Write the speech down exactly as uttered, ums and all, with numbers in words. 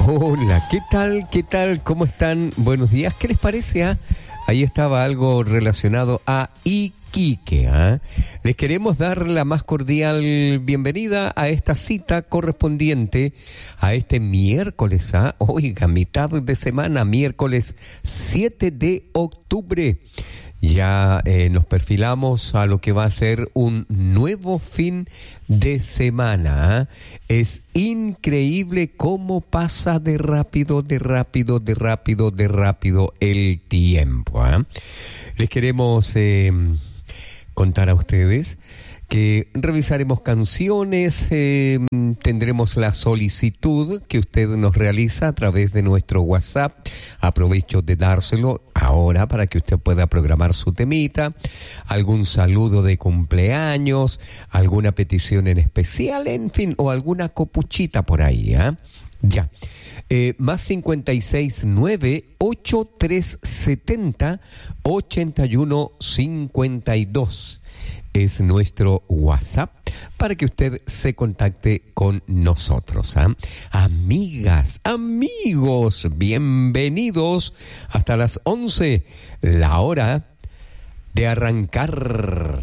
Hola, ¿qué tal? ¿Qué tal? ¿Cómo están? Buenos días. ¿Qué les parece? Ah? Ahí estaba algo relacionado a Iquique. ¿ah? Les queremos dar la más cordial bienvenida a esta cita correspondiente a este miércoles. ¿ah? Oiga, mitad de semana, miércoles siete de octubre. Ya eh, nos perfilamos a lo que va a ser un nuevo fin de semana. ¿eh? Es increíble cómo pasa de rápido, de rápido, de rápido, de rápido el tiempo. ¿eh? Les queremos eh, contar a ustedes que revisaremos canciones, eh, tendremos la solicitud que usted nos realiza a través de nuestro WhatsApp. Aprovecho de dárselo ahora para que usted pueda programar su temita, algún saludo de cumpleaños, alguna petición en especial, en fin, o alguna copuchita por ahí, ¿eh? Ya. Eh, más cincuenta y seis nueve ocho tres setenta ochenta y uno cincuenta y dos. Es nuestro WhatsApp para que usted se contacte con nosotros. ¿eh? Amigas, amigos, bienvenidos hasta las once, la hora de arrancar.